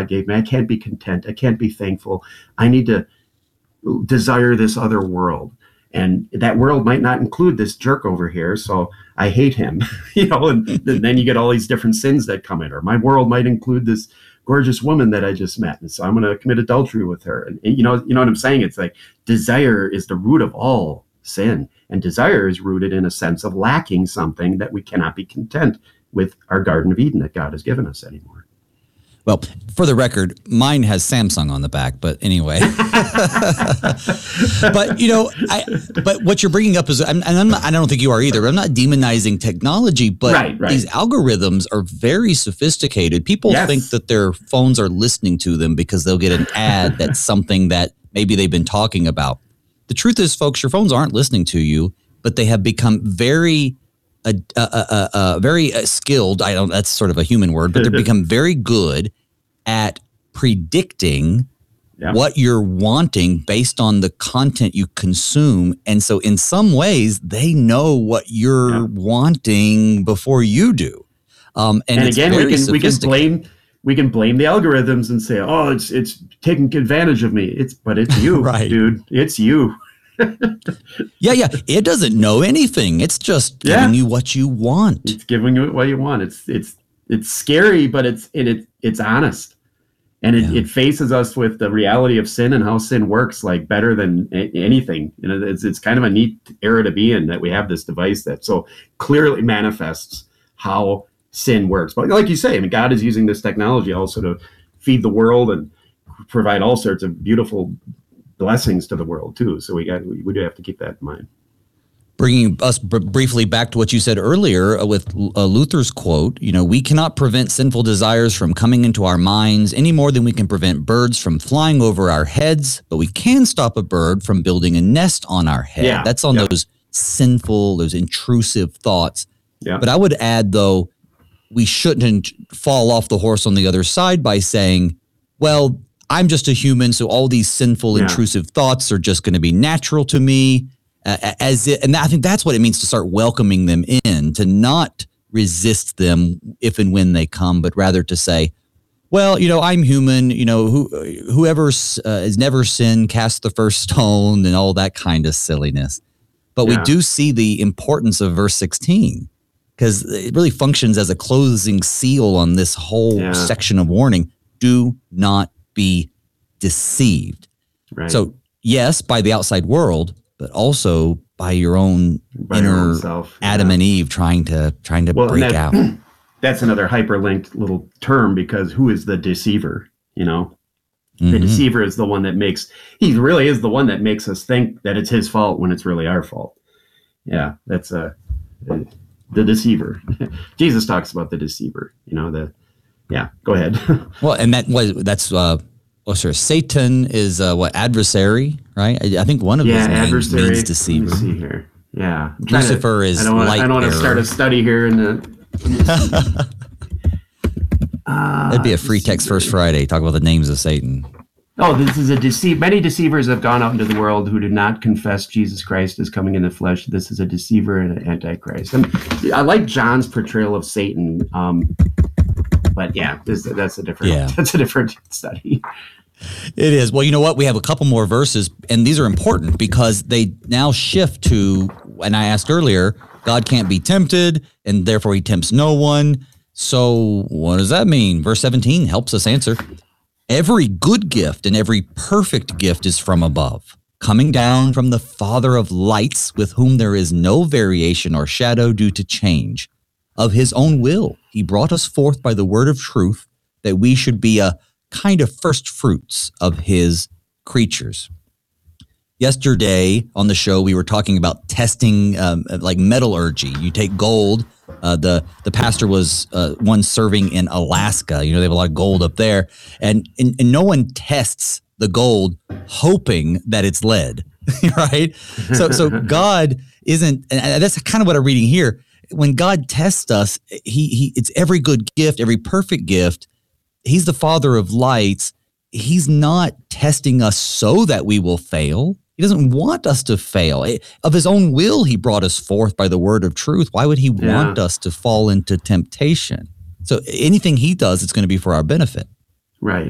God gave me. I can't be content. I can't be thankful. I need to desire this other world. And that world might not include this jerk over here, so I hate him, and then you get all these different sins that come in. Or my world might include this gorgeous woman that I just met, and so I'm going to commit adultery with her. And you know what I'm saying? It's like desire is the root of all sin, and desire is rooted in a sense of lacking something that we cannot be content with our Garden of Eden that God has given us anymore. Well, for the record, mine has Samsung on the back, but anyway. But what you're bringing up is, and I don't think you are either, I'm not demonizing technology, but right. These algorithms are very sophisticated. People think that their phones are listening to them because they'll get an ad that's something that maybe they've been talking about. The truth is, folks, your phones aren't listening to you, but they have become very skilled. That's sort of a human word, but they've become very good at predicting what you're wanting based on the content you consume. And so in some ways, they know what you're wanting before you do. And again, we can blame the algorithms and say, oh, it's taking advantage of me. But it's you, right, dude. It's you. Yeah. It doesn't know anything. It's just giving you what you want. It's giving you what you want. It's scary, but it's honest, and it faces us with the reality of sin and how sin works like better than anything. It's kind of a neat era to be in, that we have this device that so clearly manifests how sin works. But like you say, God is using this technology also to feed the world and provide all sorts of beautiful blessings to the world too. So we do have to keep that in mind. Bringing us briefly back to what you said earlier with Luther's quote, we cannot prevent sinful desires from coming into our minds any more than we can prevent birds from flying over our heads, but we can stop a bird from building a nest on our head. Yeah. That's on those sinful, those intrusive thoughts. Yeah. But I would add, though, we shouldn't fall off the horse on the other side by saying, well, I'm just a human, so all these sinful, intrusive thoughts are just going to be natural to me. And I think that's what it means to start welcoming them in, to not resist them if and when they come, but rather to say, well, I'm human, whoever has never sinned, cast the first stone and all that kind of silliness. But we do see the importance of verse 16, because it really functions as a closing seal on this whole section of warning. Do not be deceived. Right. So yes, by the outside world, but also by your own inner self, Adam and Eve trying to break out. That's another hyperlinked little term, because who is the deceiver? The deceiver is the one that he really is the one that makes us think that it's his fault when it's really our fault. Yeah, that's the deceiver. Jesus talks about the deceiver, go ahead. Well, and Satan is adversary, right? I think one of his names means deceiver. Let me see here. Yeah. Lucifer is light bearer. I don't want to start a study here That'd be a free text First Friday. Talk about the names of Satan. Oh, this is a deceit. Many deceivers have gone out into the world who do not confess Jesus Christ as coming in the flesh. This is a deceiver and an antichrist. And I like John's portrayal of Satan, but that's a different study. It is. Well, you know what? We have a couple more verses, and these are important because they now shift to, and I asked earlier, God can't be tempted, and therefore he tempts no one. So what does that mean? Verse 17 helps us answer. Every good gift and every perfect gift is from above, coming down from the Father of lights, with whom there is no variation or shadow due to change. Of his own will, he brought us forth by the word of truth, that we should be a kind of first fruits of his creatures. Yesterday on the show, we were talking about testing, like metallurgy. You take gold. The pastor was one serving in Alaska. They have a lot of gold up there, and no one tests the gold hoping that it's lead, right? So God isn't, and that's kind of what I'm reading here. When God tests us, it's every good gift, every perfect gift. He's the Father of lights. He's not testing us so that we will fail. He doesn't want us to fail. Of his own will, he brought us forth by the word of truth. Why would he want us to fall into temptation? So anything he does, it's going to be for our benefit. Right.